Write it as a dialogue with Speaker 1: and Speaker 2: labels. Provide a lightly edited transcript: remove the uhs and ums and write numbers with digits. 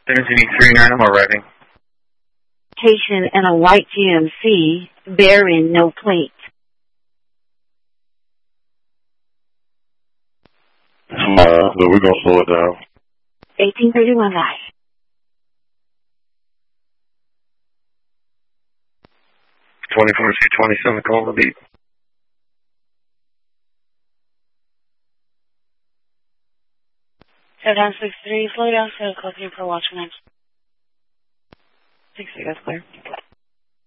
Speaker 1: 1739, I'm arriving.
Speaker 2: Patient in a white GMC, bearing no plate.
Speaker 3: But we're going to slow it down.
Speaker 2: 1831 live.
Speaker 1: C27, call the beat.
Speaker 2: So down 63, slow down, so closing for watch next. 60, that's clear.